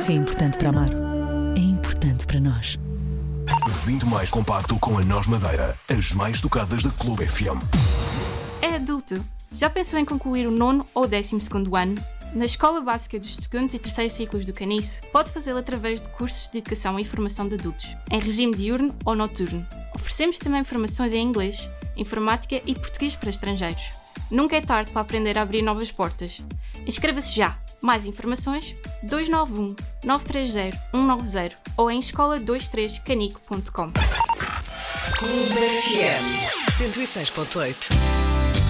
Se é importante para amar, é importante para nós. 20 mais compacto com a Nós Madeira. As mais tocadas da Clube FM. É adulto. Já pensou em concluir o 9º ou 12º ano? Na Escola Básica dos 2º e 3º ciclos do Caniço, pode fazê-lo através de cursos de educação e formação de adultos, em regime diurno ou noturno. Oferecemos também formações em inglês, informática e português para estrangeiros. Nunca é tarde para aprender a abrir novas portas. Inscreva-se já! Mais informações 291 930 190 ou em escola23canico.com. Clube FM 106.8.